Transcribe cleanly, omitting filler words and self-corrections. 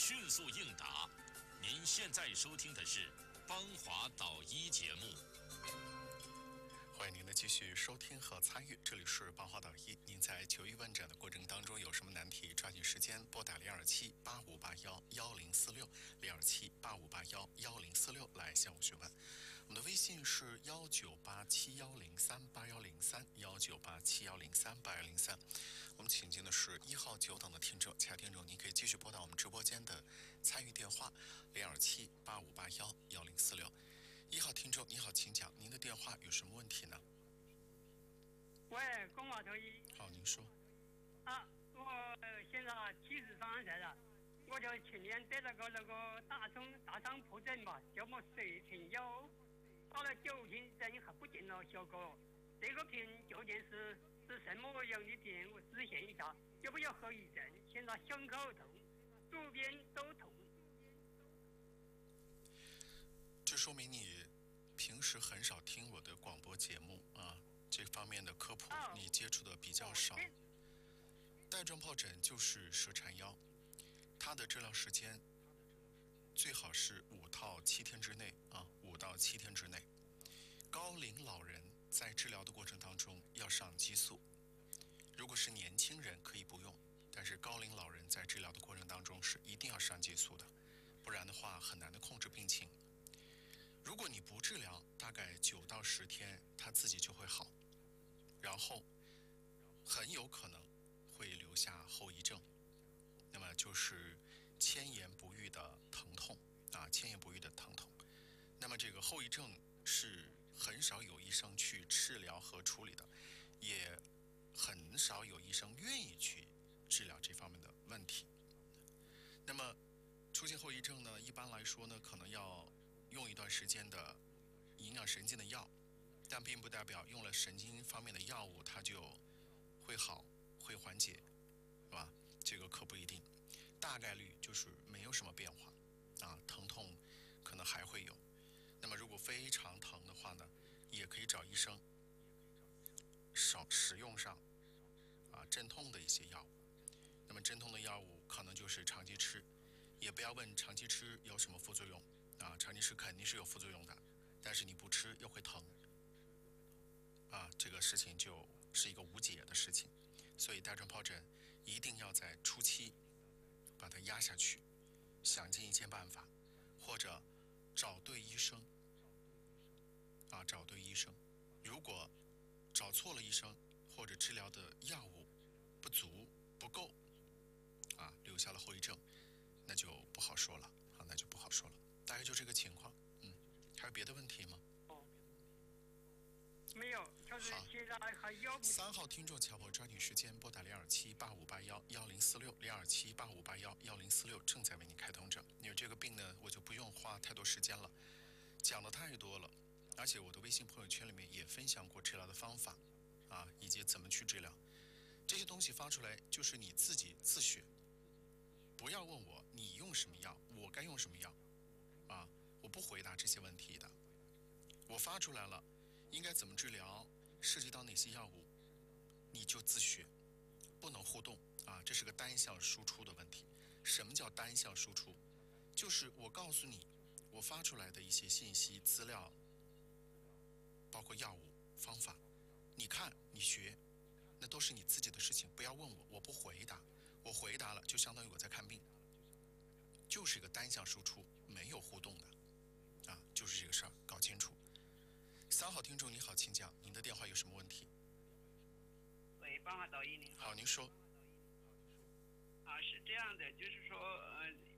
迅速应答。您现在收听的是邦华导医节目。 欢迎您的继续收听和参与，这里是邦华导医。您在求医问诊的过程当中有什么难题，抓紧时间拨打0278581046，0278581046来向我询问。我们的微信是19871038103，19871038103。我们请进的是1号久等的听众，亲爱的听众，您可以继续拨打我们直播间的参与电话02785811046。1号听众，你好，请讲，您的电话有什么问题呢？ 喂，公华头医。 好，您说。 我现在73岁了，我就去年得了个那个大肠疱疹嘛，就没水停药，打了9瓶针还不见了效果。这个病究竟是什么样的病？我咨询一下，有没有后遗症？现在胸口痛，左边都痛。 这说明你平时很少听我的广播节目啊，这方面的科普你接触的比较少。带状疱疹就是舌缠腰，它的治疗时间最好是5到7天之内，5到7天之内。高龄老人在治疗的过程当中要上激素，如果是年轻人可以不用，但是高龄老人在治疗的过程当中是一定要上激素的，不然的话很难的控制病情。如果你不治疗，大概9到10天它自己就会好，然后很有可能会留下后遗症，那么就是千言不愈的疼痛千言不愈的疼痛。那么这个后遗症是很少有医生去治疗和处理的，也很少有医生愿意去治疗这方面的问题。那么出现后遗症呢，一般来说呢，可能要用一段时间的营养神经的药，但并不代表用了神经方面的药物它就会好会缓解，是吧？这个可不一定，大概率就是没有什么变化疼痛可能还会有。那么如果非常疼的话呢，也可以找医生少使用上镇痛的一些药物。那么镇痛的药物可能就是长期吃，也不要问长期吃有什么副作用长期吃肯定是有副作用的，但是你不吃又会疼这个事情就是一个无解的事情。所以带状疱疹一定要在初期把它压下去，想尽一切办法，或者找对医生找对医生。如果找错了医生，或者治疗的药物不足不够留下了后遗症，那就不好说了那就不好说了。大概就这个情况。还有别的问题吗？ 没有，就是现在还有。 3号听众，乔婆抓紧时间拨打02785811046，02785811046，正在为您开通着。因为这个病呢，我就不用花太多时间了，讲的太多了，而且我的微信朋友圈里面也分享过治疗的方法以及怎么去治疗。这些东西发出来就是你自己自学，不要问我你用什么药，我该用什么药我不回答这些问题的。我发出来了应该怎么治疗，涉及到哪些药物，你就自学，不能互动这是个单向输出的问题。什么叫单向输出？就是我告诉你我发出来的一些信息资料，包括药物方法，你看你学，那都是你自己的事情，不要问我，我不回答。我回答了就相当于我在看病，就是一个单向输出，没有互动的就是这个事儿，搞清楚。3号听众你好，请讲，您的电话有什么问题？ 喂，邦华导医您好。 好，您说。 是这样的，就是说